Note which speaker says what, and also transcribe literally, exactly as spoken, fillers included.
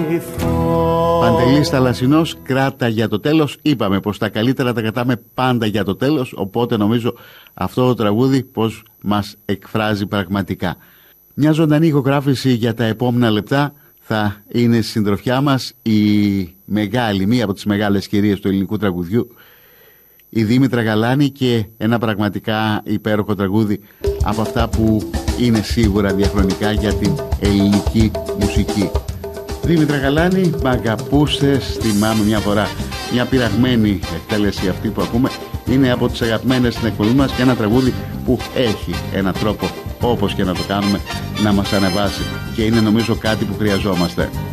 Speaker 1: Παντελής Θαλασσινός, κράτα για το τέλος. Είπαμε πως τα καλύτερα τα κρατάμε πάντα για το τέλος, οπότε νομίζω αυτό το τραγούδι πως μας εκφράζει πραγματικά. Μια ζωντανή ηχογράφηση για τα επόμενα λεπτά. Θα είναι στη συντροφιά μας η μεγάλη, μία από τις μεγάλες κυρίες του ελληνικού τραγουδιού, η Δήμητρα Γαλάνη, και ένα πραγματικά υπέροχο τραγούδι από αυτά που είναι σίγουρα διαχρονικά για την ελληνική μουσική. Δήμητρα Γαλάνη, μ' αγαπούσες, θυμάμαι μια φορά, μια πειραγμένη εκτέλεση αυτή που ακούμε, είναι από τις αγαπημένες στην εκπομπή μας και ένα τραγούδι που έχει έναν τρόπο, όπως και να το κάνουμε, να μας ανεβάσει, και είναι νομίζω κάτι που χρειαζόμαστε.